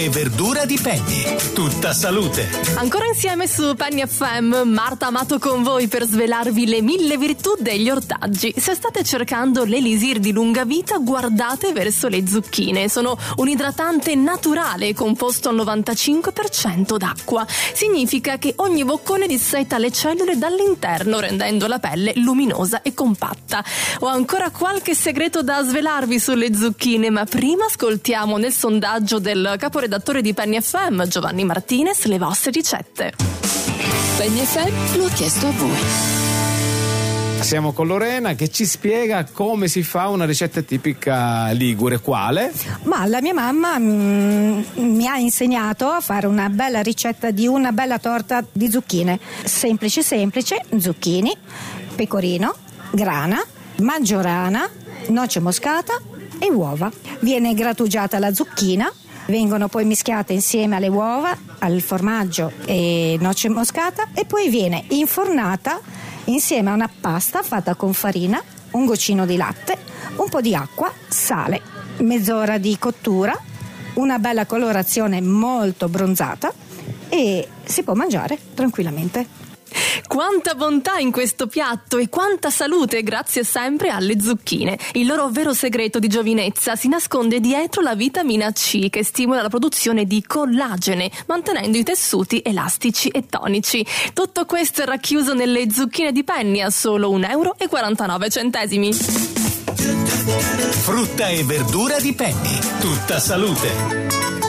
E verdura di Penny, tutta salute. Ancora insieme su Penny FM, Marta Amato con voi per svelarvi le 1000 virtù degli ortaggi. Se state cercando l'elisir di lunga vita, guardate verso le zucchine. Sono un idratante naturale composto al 95% d'acqua. Significa che ogni boccone disseta le cellule dall'interno, rendendo la pelle luminosa e compatta. Ho ancora qualche segreto da svelarvi sulle zucchine, ma prima ascoltiamo nel sondaggio del caporedattore di Penny FM, Giovanni Martinez, le vostre ricette. Penny FM lo ha chiesto a voi. Siamo con Lorena che ci spiega come si fa una ricetta tipica ligure. Quale? Ma la mia mamma mi ha insegnato a fare una bella ricetta di una bella torta di zucchine. Semplice, zucchini, pecorino, grana, maggiorana, noce moscata e uova. Viene grattugiata la zucchina, vengono poi mischiate insieme alle uova, al formaggio e noce moscata e poi viene infornata insieme a una pasta fatta con farina, un goccino di latte, un po' di acqua, sale, mezz'ora di cottura, una bella colorazione molto bronzata e si può mangiare tranquillamente. Quanta bontà in questo piatto e quanta salute grazie sempre alle zucchine. Il loro vero segreto di giovinezza si nasconde dietro la vitamina C che stimola la produzione di collagene, mantenendo i tessuti elastici e tonici. Tutto questo è racchiuso nelle zucchine di Penny a solo €1,49. Frutta e verdura di Penny, tutta salute.